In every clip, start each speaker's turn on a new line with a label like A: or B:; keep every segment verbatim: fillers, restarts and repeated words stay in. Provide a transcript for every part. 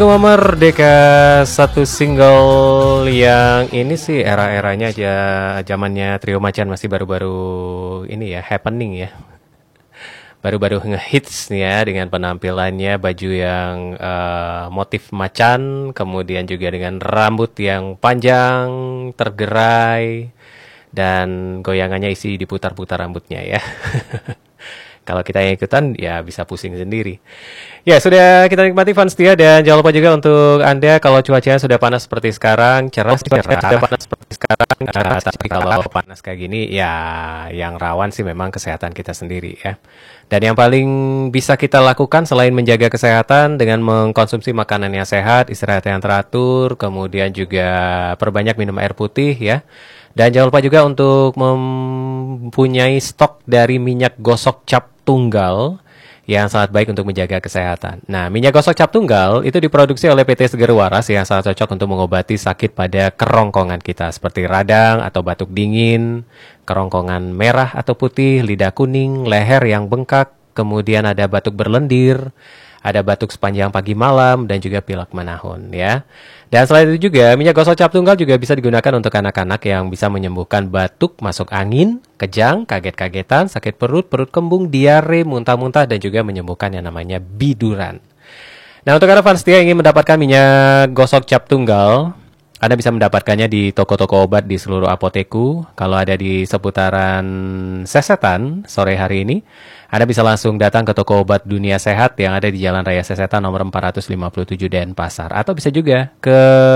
A: Merdeka, satu single yang ini sih era-eranya aja, zamannya Trio Macan masih baru-baru ini ya, happening ya. Baru-baru ngehits nih ya dengan penampilannya, baju yang uh, motif macan, kemudian juga dengan rambut yang panjang, tergerai, dan goyangannya isi diputar-putar rambutnya ya. Kalau kita yang ikutan ya bisa pusing sendiri. Ya sudah kita nikmati fans setia, dan jangan lupa juga untuk Anda kalau cuacanya sudah panas seperti sekarang, cerah cerah sudah panas seperti sekarang. Nah, tapi kalau panas kayak gini ya yang rawan sih memang kesehatan kita sendiri ya. Dan yang paling bisa kita lakukan selain menjaga kesehatan dengan mengkonsumsi makanan yang sehat, istirahat yang teratur, kemudian juga perbanyak minum air putih ya. Dan jangan lupa juga untuk mempunyai stok dari minyak gosok cap tunggal yang sangat baik untuk menjaga kesehatan. Nah, minyak gosok cap tunggal itu diproduksi oleh P T Seger Waras yang sangat cocok untuk mengobati sakit pada kerongkongan kita seperti radang atau batuk dingin, kerongkongan merah atau putih, lidah kuning, leher yang bengkak, kemudian ada batuk berlendir, ada batuk sepanjang pagi malam, dan juga pilek menahun ya. Dan selain itu juga minyak gosok cap tunggal juga bisa digunakan untuk anak-anak yang bisa menyembuhkan batuk, masuk angin, kejang, kaget-kagetan, sakit perut, perut kembung, diare, muntah-muntah, dan juga menyembuhkan yang namanya biduran. Nah, untuk Anda fans setia yang ingin mendapatkan minyak gosok cap tunggal, Anda bisa mendapatkannya di toko-toko obat di seluruh apoteku. Kalau ada di seputaran Sesetan sore hari ini, Anda bisa langsung datang ke toko obat Dunia Sehat yang ada di Jalan Raya Sesetan nomor empat ratus lima puluh tujuh Denpasar. Atau bisa juga ke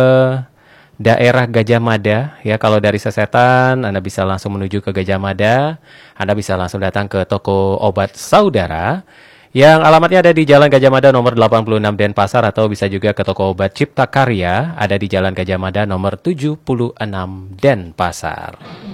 A: daerah Gajah Mada ya. Kalau dari Sesetan Anda bisa langsung menuju ke Gajah Mada. Anda bisa langsung datang ke toko obat Saudara yang alamatnya ada di Jalan Gajah Mada nomor delapan puluh enam Denpasar, atau bisa juga ke toko obat Cipta Karya ada di Jalan Gajah Mada nomor tujuh puluh enam Denpasar.